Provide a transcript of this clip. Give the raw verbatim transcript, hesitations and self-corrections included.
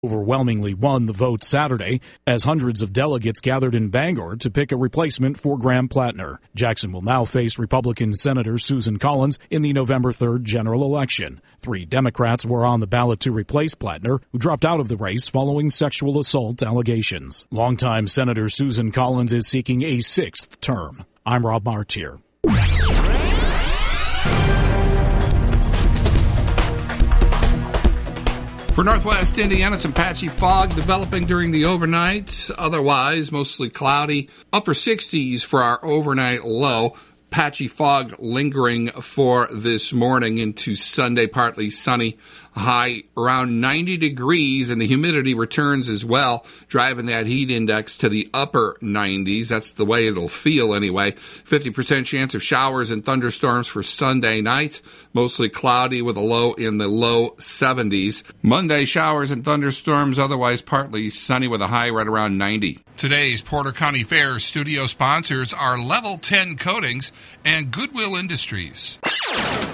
overwhelmingly won the vote Saturday as hundreds of delegates gathered in Bangor to pick a replacement for Graham Plattner. Jackson will now face Republican Senator Susan Collins in the November third general election. Three Democrats were on the ballot to replace Plattner, who dropped out of the race following sexual assault allegations. Longtime Senator Susan Collins is seeking a sixth term. I'm Rob Martier. For Northwest Indiana, some patchy fog developing during the overnight. Otherwise, mostly cloudy. Upper sixties for our overnight low. Patchy fog lingering for this morning into Sunday, partly sunny. High around ninety degrees, and the humidity returns as well, driving that heat index to the upper nineties. That's the way it'll feel anyway. fifty percent chance of showers and thunderstorms for Sunday night. Mostly cloudy with a low in the low seventies. Monday, showers and thunderstorms, otherwise partly sunny with a high right around ninety. Today's Porter County Fair studio sponsors are Level ten Coatings and Goodwill Industries.